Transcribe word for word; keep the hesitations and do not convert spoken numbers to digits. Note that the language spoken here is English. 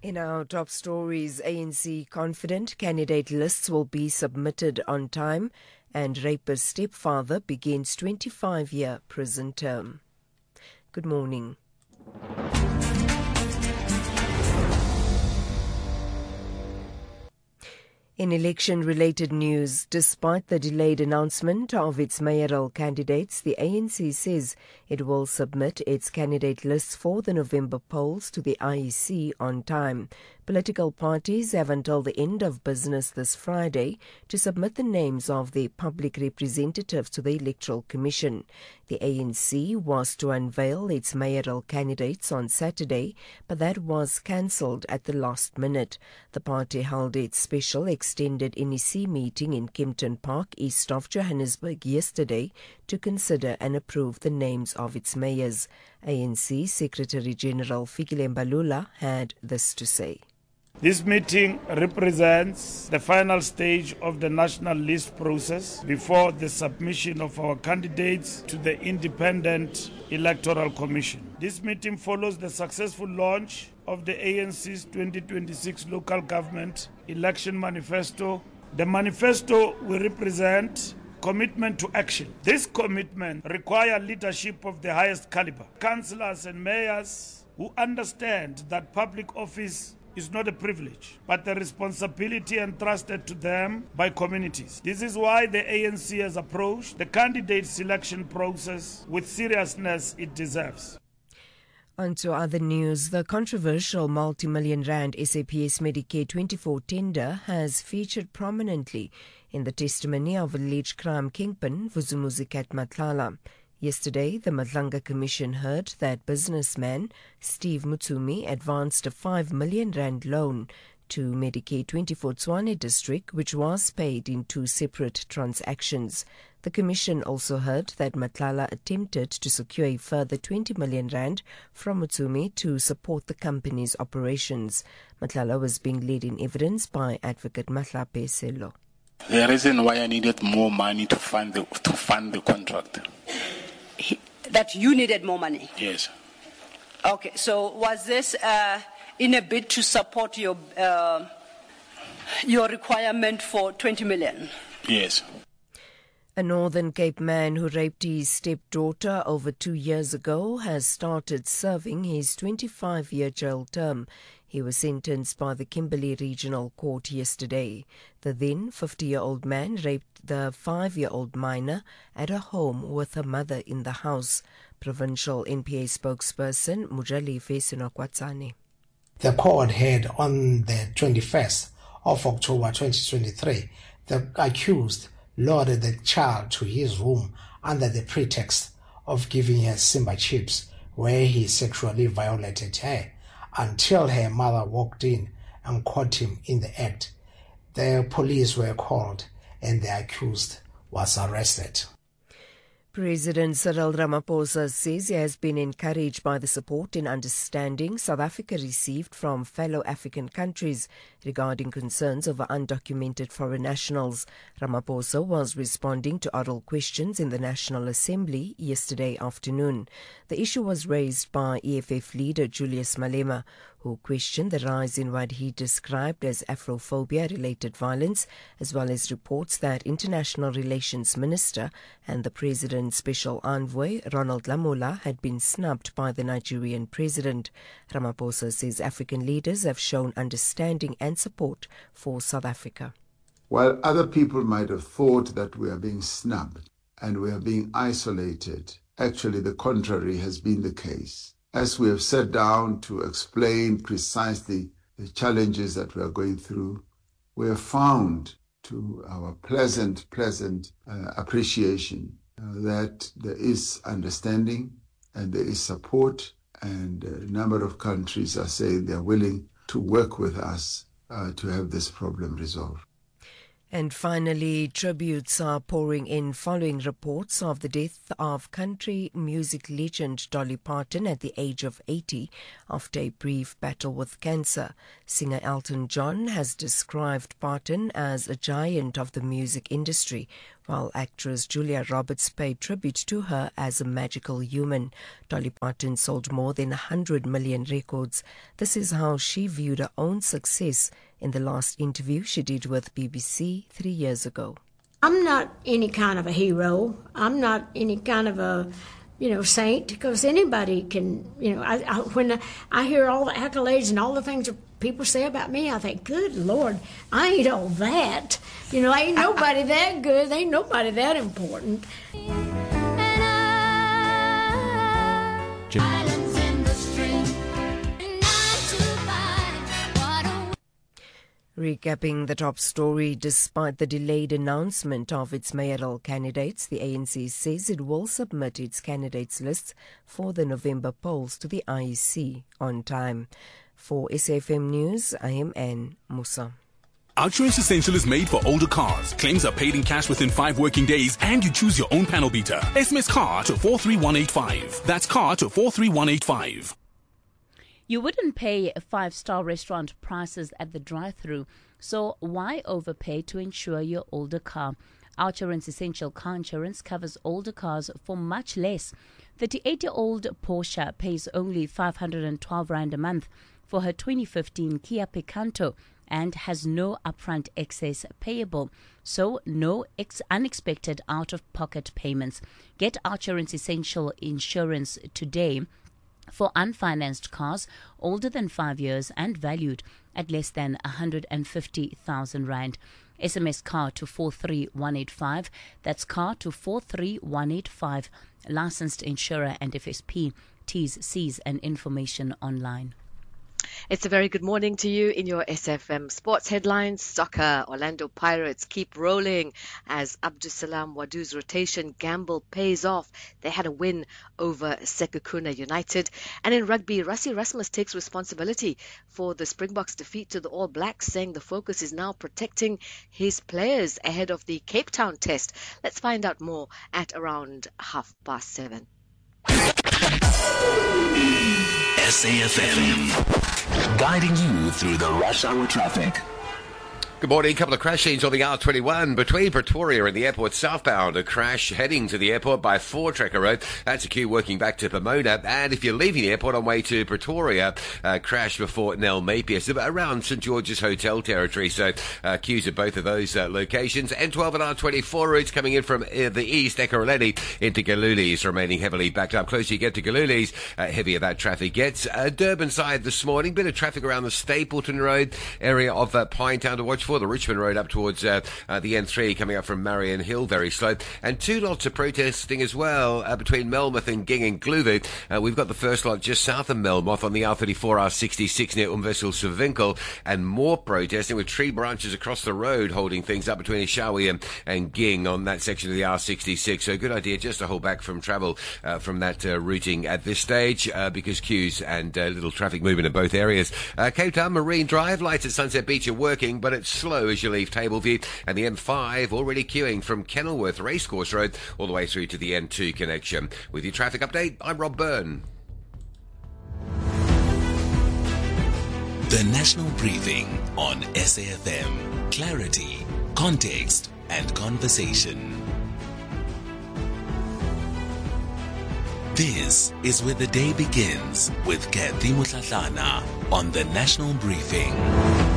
In our top stories, A N C confident candidate lists will be submitted on time, and rapist stepfather begins twenty-five-year prison term. Good morning. In election-related news, despite the delayed announcement of its mayoral candidates, the A N C says it will submit its candidate lists for the November polls to the I E C on time. Political parties have until the end of business this Friday to submit the names of their public representatives to the Electoral Commission. The A N C was to unveil its mayoral candidates on Saturday, but that was cancelled at the last minute. The party held its special extended N E C meeting in Kempton Park, east of Johannesburg, yesterday to consider and approve the names of its mayors. A N C Secretary-General Fikile Mbalula had this to say. This meeting represents the final stage of the national list process before the submission of our candidates to the Independent Electoral Commission. This meeting follows the successful launch of the A N C's twenty twenty-six Local Government Election Manifesto. The manifesto will represent commitment to action. This commitment requires leadership of the highest caliber, councillors and mayors who understand that public office is not a privilege, but a responsibility entrusted to them by communities. This is why the A N C has approached the candidate selection process with seriousness it deserves. On to other news, the controversial multi-million rand S A P S Medicare twenty-four tender has featured prominently in the testimony of alleged crime kingpin Vusumuzi Kat Matlala. Yesterday, the Madlanga Commission heard that businessman Steve Mutsumi advanced a five million rand loan to Medicare twenty-four Tshwane district, which was paid in two separate transactions. The Commission also heard that Matlala attempted to secure a further twenty million rand from Mutsumi to support the company's operations. Matlala was being led in evidence by Advocate Mahlape Sello. The reason why I needed more money to fund the, to fund the contract. He, that you needed more money? Yes. Okay, so was this uh, in a bid to support your uh, your requirement for twenty million? Yes. A Northern Cape man who raped his stepdaughter over two years ago has started serving his twenty-five-year jail term. He was sentenced by the Kimberley Regional Court yesterday. The then fifty-year-old man raped the five-year-old minor at a home with her mother in the house. Provincial N P A spokesperson Mujalife Sinokwatsane. The court had on the twenty-first of October twenty twenty-three, the accused lured the child to his room under the pretext of giving her Simba chips, where he sexually violated her until her mother walked in and caught him in the act. The police were called and the accused was arrested. President Cyril Ramaphosa says he has been encouraged by the support and understanding South Africa received from fellow African countries regarding concerns over undocumented foreign nationals. Ramaphosa was responding to oral questions in the National Assembly yesterday afternoon. The issue was raised by E F F leader Julius Malema, who questioned the rise in what he described as Afrophobia-related violence, as well as reports that International Relations Minister and the President's Special Envoy, Ronald Lamola, had been snubbed by the Nigerian President. Ramaphosa says African leaders have shown understanding and support for South Africa. While other people might have thought that we are being snubbed and we are being isolated, actually the contrary has been the case. As we have sat down to explain precisely the challenges that we are going through, we have found, to our pleasant, pleasant uh, appreciation, uh, that there is understanding and there is support, and a number of countries are saying they are willing to work with us uh, to have this problem resolved. And finally, tributes are pouring in following reports of the death of country music legend Dolly Parton at the age of eighty after a brief battle with cancer. Singer Elton John has described Parton as a giant of the music industry, while actress Julia Roberts paid tribute to her as a magical human. Dolly Parton sold more than one hundred million records. This is how she viewed her own success in the last interview she did with B B C three years ago. I'm not any kind of a hero. I'm not any kind of a, you know, saint, because anybody can, you know, I, I, when I hear all the accolades and all the things that people say about me, I think, good Lord, I ain't all that. You know, ain't nobody that good. Ain't nobody that important. Recapping the top story, despite the delayed announcement of its mayoral candidates, the A N C says it will submit its candidates lists for the November polls to the I E C on time. For S A F M News, I am Anne Musa. OUTsurance Essential is made for older cars. Claims are paid in cash within five working days, and you choose your own panel beater. S M S CAR to four three one eight five. That's CAR to four three one eight five. You wouldn't pay five-star restaurant prices at the drive-thru, so why overpay to insure your older car? OUTsurance Essential Car Insurance covers older cars for much less. thirty-eight-year-old Portia pays only five hundred twelve rand a month for her twenty fifteen Kia Picanto and has no upfront excess payable, so no ex- unexpected out-of-pocket payments. Get OUTsurance Essential Insurance today for unfinanced cars older than five years and valued at less than one hundred fifty thousand rand. S M S CAR to four three one eight five. That's CAR to four three one eight five. Licensed insurer and F S P. T's, C's and information online. It's a very good morning to you in your S F M sports headlines. Soccer, Orlando Pirates keep rolling as Abdusalam Wadu's rotation gamble pays off. They had a win over Sekhukhune United. And in rugby, Rassie Erasmus takes responsibility for the Springboks' defeat to the All Blacks, saying the focus is now protecting his players ahead of the Cape Town test. Let's find out more at around half past seven. S A F M, guiding you through the rush hour traffic. Good morning. A couple of crash scenes on the R twenty-one between Pretoria and the airport southbound. A crash heading to the airport by Four Tracker Road. That's a queue working back to Pomona. And if you're leaving the airport on way to Pretoria, uh, crash before Nell Mapier, so around St George's Hotel territory. So uh, queues at both of those uh, locations. N twelve and R twenty-four routes coming in from uh, the east, Ekurhuleni into Galuli's, remaining heavily backed up. Closer you get to Galuli's, uh, heavier that traffic gets. Uh, Durban side this morning, bit of traffic around the Stapleton Road area of uh, Pinetown to watch for. The Richmond Road up towards uh, uh, the N three coming up from Marion Hill, very slow. And two lots of protesting as well uh, between Melmoth and Ging and Gluvu. Uh, we've got the first lot just south of Melmoth on the R thirty-four, R sixty-six near Umwessel Savinkel, and more protesting with tree branches across the road holding things up between Ishawi and, and Ging on that section of the R sixty-six. So good idea just to hold back from travel uh, from that uh, routing at this stage uh, because queues and uh, little traffic movement in both areas. Uh, Cape Town Marine Drive, lights at Sunset Beach are working, but it's slow as you leave Tableview, and the M five already queuing from Kenilworth Racecourse Road all the way through to the N two connection. With your traffic update, I'm Rob Byrne. The National Briefing on S A F M. Clarity, context, and conversation. This is where the day begins with Kathy Mutlatlana on the National Briefing.